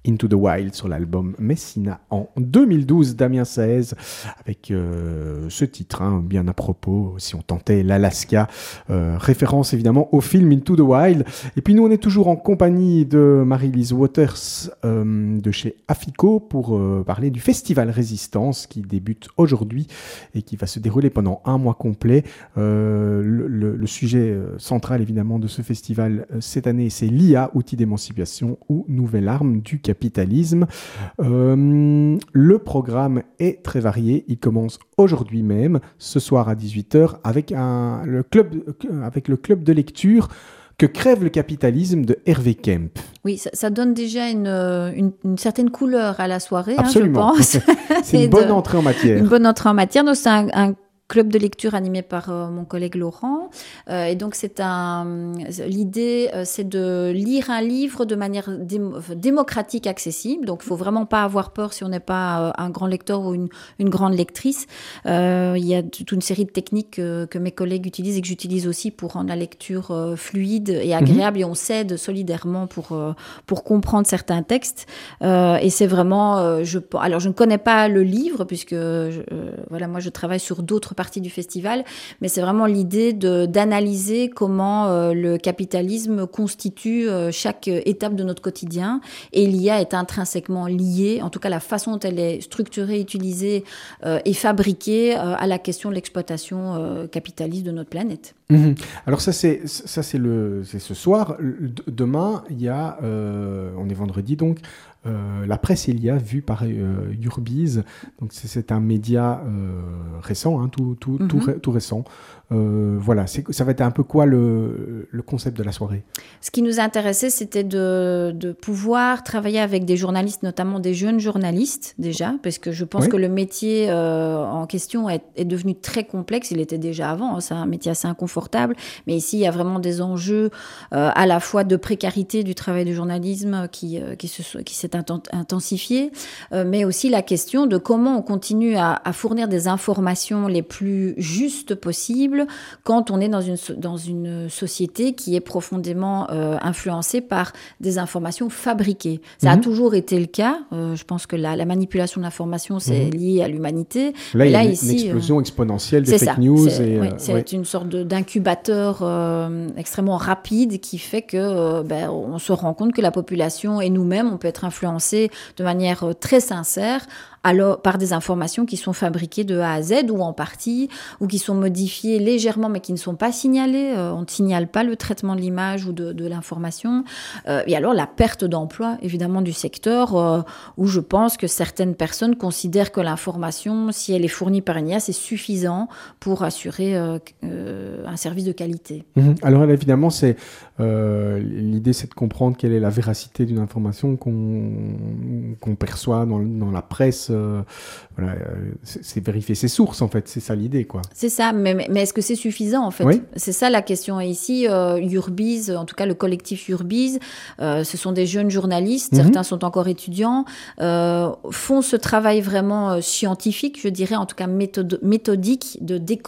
Into the Wild sur l'album Messina en 2012, Damien Saez, avec ce titre, bien à propos, si on tentait l'Alaska, référence évidemment au film Into the Wild. Et puis nous, on est toujours en compagnie de Marie-Lise Waters de chez Afico pour parler du Festival Résistance qui débute aujourd'hui et qui va se dérouler pendant un mois complet. Le sujet central évidemment de ce festival cette année, c'est l'IA, outil d'émancipation ou nouvelle arme du capitalisme. Le programme est très varié. Il commence aujourd'hui même, ce soir à 18h, avec le club de lecture Que crève le capitalisme de Hervé Kemp. Oui, ça donne déjà une certaine couleur à la soirée, absolument. Je pense. C'est une bonne entrée en matière. Une bonne entrée en matière. Donc, c'est un club de lecture animé par mon collègue Laurent. Et donc, l'idée, c'est de lire un livre de manière démocratique, accessible. Donc, il ne faut vraiment pas avoir peur si on n'est pas un grand lecteur ou une grande lectrice. Il y a toute une série de techniques que mes collègues utilisent et que j'utilise aussi pour rendre la lecture fluide et agréable. Et on s'aide solidairement pour comprendre certains textes. Et c'est vraiment... alors, je ne connais pas le livre puisque moi, je travaille sur d'autres partie du festival, mais c'est vraiment l'idée d'analyser comment le capitalisme constitue chaque étape de notre quotidien, et l'IA est intrinsèquement liée, en tout cas la façon dont elle est structurée, utilisée et fabriquée à la question de l'exploitation capitaliste de notre planète. Alors ça c'est ce soir. Demain, il y a, on est vendredi donc, la presse Elia vue par Urbiz. Donc c'est un média récent, tout récent. Voilà, ça va être un peu quoi le concept de la soirée? Ce qui nous intéressait, c'était de pouvoir travailler avec des journalistes, notamment des jeunes journalistes déjà, parce que je pense que le métier en question est devenu très complexe. Il était déjà avant, c'est un métier assez inconfortable, mais ici il y a vraiment des enjeux à la fois de précarité du travail du journalisme qui s'est intensifié, mais aussi la question de comment on continue à fournir des informations les plus justes possibles quand on est dans une société qui est profondément influencée par des informations fabriquées. Ça a toujours été le cas. Je pense que la manipulation de l'information, c'est lié à l'humanité. Là, il y a une explosion exponentielle des fake news. C'est une sorte d'incubateur extrêmement rapide qui fait que on se rend compte que la population et nous-mêmes, on peut être influencés de manière très sincère alors, par des informations qui sont fabriquées de A à Z ou en partie, ou qui sont modifiées légèrement mais qui ne sont pas signalées. On ne signale pas le traitement de l'image ou de l'information. Et alors la perte d'emploi, évidemment, du secteur, où je pense que certaines personnes considèrent que l'information, si elle est fournie par une IA, c'est suffisant pour assurer un service de qualité. Alors évidemment, l'idée, c'est de comprendre quelle est la véracité d'une information qu'on perçoit dans la presse. C'est vérifier ses sources, en fait. C'est ça l'idée, quoi. C'est ça, mais est-ce que c'est suffisant, en fait? Oui. C'est ça la question. Et ici, Urbiz, en tout cas le collectif Urbiz, ce sont des jeunes journalistes, certains sont encore étudiants, font ce travail vraiment scientifique, je dirais, en tout cas méthodique,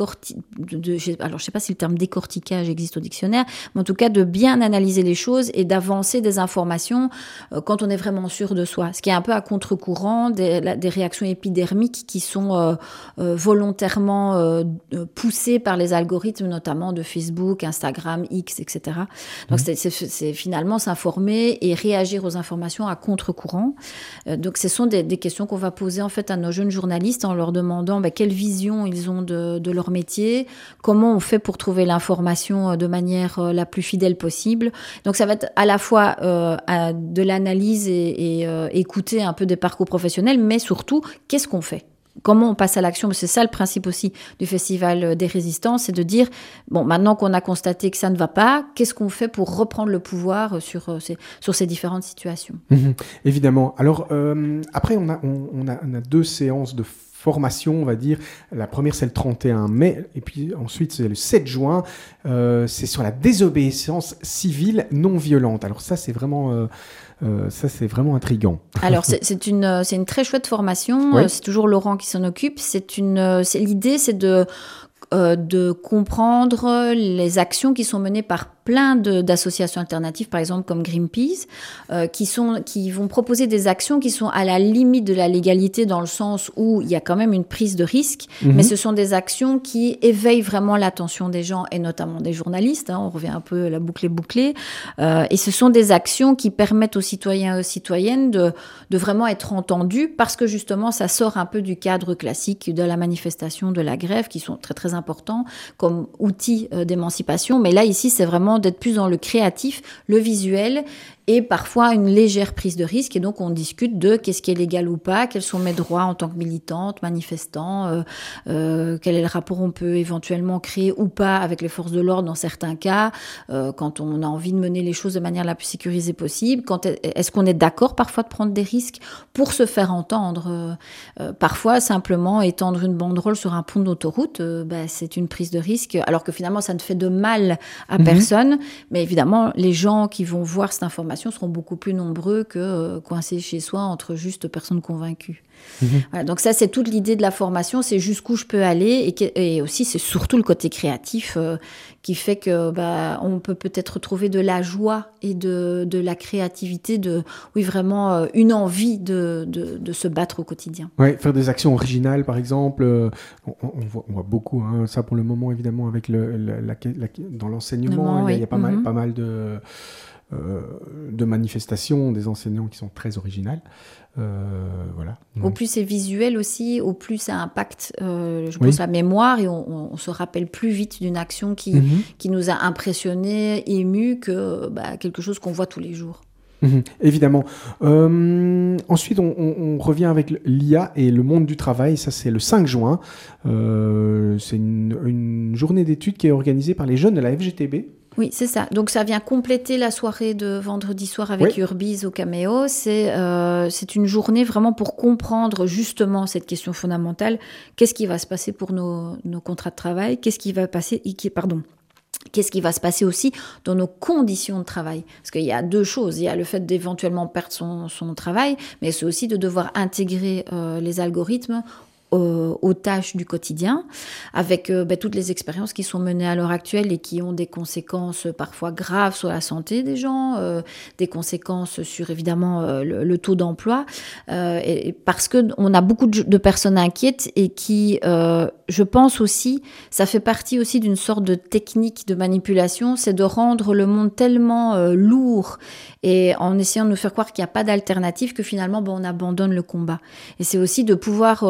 alors je ne sais pas si le terme décortiquage existe au dictionnaire, mais en tout cas de bien analyser les choses et d'avancer des informations quand on est vraiment sûr de soi. Ce qui est un peu à contre-courant des réactions épidermiques qui sont volontairement poussées par les algorithmes, notamment de Facebook, Instagram, X, etc. Donc c'est finalement s'informer et réagir aux informations à contre-courant. Donc ce sont des questions qu'on va poser en fait à nos jeunes journalistes en leur demandant quelle vision ils ont de leur métier, comment on fait pour trouver l'information de manière la plus fidèle possible. Donc ça va être à la fois de l'analyse et écouter un peu des parcours professionnels, mais surtout, qu'est-ce qu'on fait ? Comment on passe à l'action? C'est ça le principe aussi du Festival des Résistances, c'est de dire, bon, maintenant qu'on a constaté que ça ne va pas, qu'est-ce qu'on fait pour reprendre le pouvoir sur ces différentes situations? Évidemment. Alors, après, on a 2 séances de formation, on va dire. La première, c'est le 31 mai, et puis ensuite, c'est le 7 juin. C'est sur la désobéissance civile non violente. Alors ça, c'est vraiment intriguant. Alors, c'est une très chouette formation. Oui. C'est toujours Laurent qui s'en occupe. L'idée, c'est de comprendre les actions qui sont menées par plein d'associations alternatives, par exemple comme Greenpeace, qui vont proposer des actions qui sont à la limite de la légalité dans le sens où il y a quand même une prise de risque, mais ce sont des actions qui éveillent vraiment l'attention des gens et notamment des journalistes. On revient un peu, la boucle est bouclée. Et ce sont des actions qui permettent aux citoyens et aux citoyennes de vraiment être entendus parce que justement, ça sort un peu du cadre classique de la manifestation, de la grève, qui sont très, très importants comme outils d'émancipation. Mais là, ici, c'est vraiment d'être plus dans le créatif, le visuel et parfois une légère prise de risque. Et donc, on discute de qu'est-ce qui est légal ou pas, quels sont mes droits en tant que militante, manifestant, quel est le rapport on peut éventuellement créer ou pas avec les forces de l'ordre dans certains cas, quand on a envie de mener les choses de manière la plus sécurisée possible. Est-ce qu'on est d'accord parfois de prendre des risques pour se faire entendre parfois, simplement étendre une banderole sur un pont d'autoroute, c'est une prise de risque, alors que finalement, ça ne fait de mal à personne. Mais évidemment, les gens qui vont voir cette information seront beaucoup plus nombreux que coincés chez soi entre juste personnes convaincues. Voilà, donc ça, c'est toute l'idée de la formation, c'est jusqu'où je peux aller et aussi c'est surtout le côté créatif qui fait que on peut peut-être retrouver de la joie et de la créativité, vraiment une envie de se battre au quotidien. Ouais, faire des actions originales par exemple, on voit beaucoup ça pour le moment évidemment avec dans l'enseignement, il y a pas mal de manifestations des enseignants qui sont très originales. Voilà. Au plus c'est visuel aussi, au plus ça impacte je pense la mémoire et on se rappelle plus vite d'une action qui nous a impressionnés, émus que quelque chose qu'on voit tous les jours. Évidemment. Ensuite, on revient avec l'IA et le monde du travail. Ça, c'est le 5 juin. C'est une journée d'études qui est organisée par les jeunes de la FGTB. Oui, c'est ça. Donc, ça vient compléter la soirée de vendredi soir avec Urbiz au Caméo. C'est une journée vraiment pour comprendre justement cette question fondamentale. Qu'est-ce qui va se passer pour nos contrats de travail ? Qu'est-ce qui va se passer aussi dans nos conditions de travail ? Parce qu'il y a deux choses. Il y a le fait d'éventuellement perdre son travail, mais c'est aussi de devoir intégrer les algorithmes aux tâches du quotidien, avec toutes les expériences qui sont menées à l'heure actuelle et qui ont des conséquences parfois graves sur la santé des gens, des conséquences sur évidemment le taux d'emploi, et parce qu'on a beaucoup de personnes inquiètes et qui, je pense aussi, ça fait partie aussi d'une sorte de technique de manipulation, c'est de rendre le monde tellement lourd et en essayant de nous faire croire qu'il n'y a pas d'alternative que finalement on abandonne le combat. Et c'est aussi de pouvoir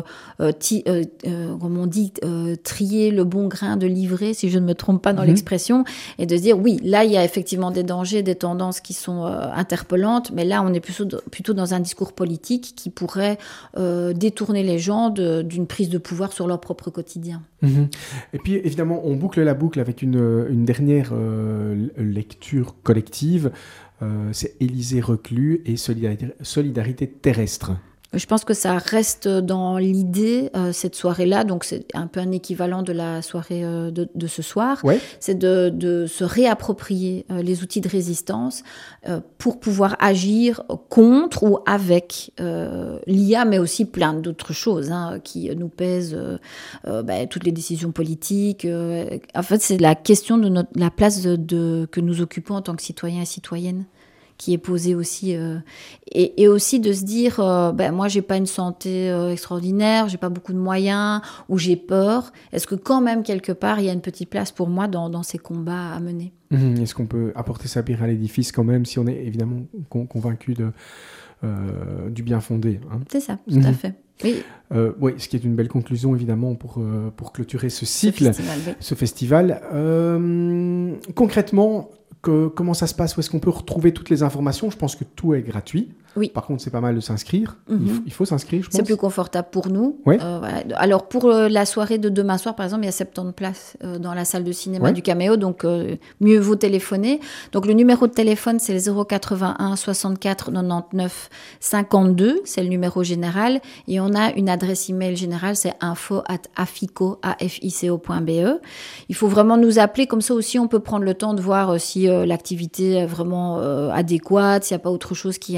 comme on dit, trier le bon grain de livret, si je ne me trompe pas dans l'expression, et de dire oui, là il y a effectivement des dangers, des tendances qui sont interpellantes, mais là on est plutôt dans un discours politique qui pourrait détourner les gens d'une prise de pouvoir sur leur propre quotidien. Et puis évidemment on boucle la boucle avec une dernière lecture collective, c'est Élysée Reclus et Solidarité terrestre. Je pense que ça reste dans l'idée, cette soirée-là, donc c'est un peu un équivalent de la soirée de ce soir, c'est de se réapproprier les outils de résistance pour pouvoir agir contre ou avec l'IA, mais aussi plein d'autres choses qui nous pèsent, toutes les décisions politiques. En fait, c'est la question de la place que nous occupons en tant que citoyens et citoyennes, qui est posée aussi, et aussi de se dire moi j'ai pas une santé extraordinaire, j'ai pas beaucoup de moyens, ou j'ai peur, est-ce que quand même quelque part il y a une petite place pour moi dans ces combats à mener? Est-ce qu'on peut apporter sa pierre à l'édifice quand même, si on est évidemment convaincu du bien fondé, C'est ça, tout à fait. Oui, ce qui est une belle conclusion évidemment pour clôturer ce cycle, ce festival. Concrètement, comment ça se passe? Où est-ce qu'on peut retrouver toutes les informations? Je pense que tout est gratuit. Oui. Par contre, c'est pas mal de s'inscrire. Il faut s'inscrire, je pense. C'est plus confortable pour nous. Ouais. Voilà. Alors, pour la soirée de demain soir, par exemple, il y a 70 places dans la salle de cinéma du Caméo, donc mieux vaut téléphoner. Donc, le numéro de téléphone, c'est le 081 64 99 52. C'est le numéro général. Et on a une adresse email générale, c'est info@afico.be. Il faut vraiment nous appeler. Comme ça aussi, on peut prendre le temps de voir si l'activité est vraiment adéquate, s'il n'y a pas autre chose qui intéresse les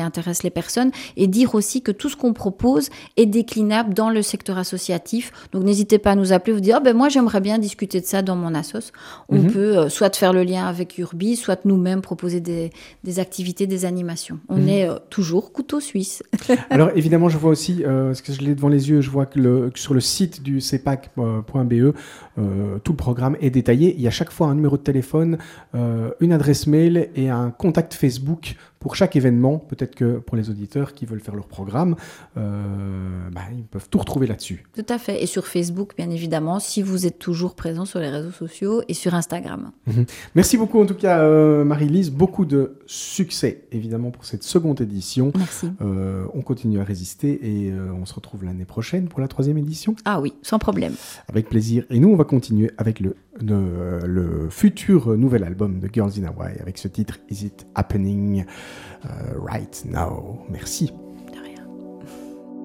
les personnes et dire aussi que tout ce qu'on propose est déclinable dans le secteur associatif. Donc n'hésitez pas à nous appeler, vous dire moi j'aimerais bien discuter de ça dans mon assos. On peut soit faire le lien avec Urbise, soit nous-mêmes proposer des activités, des animations. On est toujours couteau suisse. Alors évidemment, je vois aussi, parce que je l'ai devant les yeux, je vois que sur le site du cepac.be, tout le programme est détaillé. Il y a chaque fois un numéro de téléphone, une adresse mail et un contact Facebook pour chaque événement. Peut-être que pour les auditeurs qui veulent faire leur programme, ils peuvent tout retrouver là-dessus. Tout à fait. Et sur Facebook, bien évidemment, si vous êtes toujours présent sur les réseaux sociaux et sur Instagram. Merci beaucoup en tout cas, Marie-Lise. Beaucoup de succès, évidemment, pour cette seconde édition. Merci. On continue à résister et on se retrouve l'année prochaine pour la 3e édition. Ah oui, sans problème. Avec plaisir. Et nous, on va continuer avec le futur nouvel album de Girls in Hawaii avec ce titre Is It Happening Right Now. Merci.